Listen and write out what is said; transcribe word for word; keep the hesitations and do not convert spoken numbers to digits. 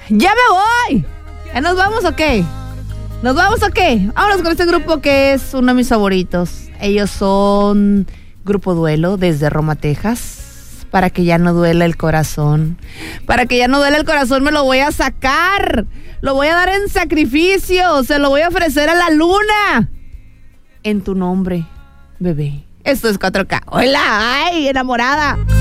¡Ya me voy! ¿Ya nos vamos o qué? ¿Nos vamos o qué? Vámonos con este grupo que es uno de mis favoritos. Ellos son Grupo Duelo desde Roma, Texas. Para que ya no duela el corazón. Para que ya no duela el corazón me lo voy a sacar. Lo voy a dar en sacrificio. Se lo voy a ofrecer a la luna. En tu nombre, bebé. Esto es cuatro K. Hola, ay, enamorada.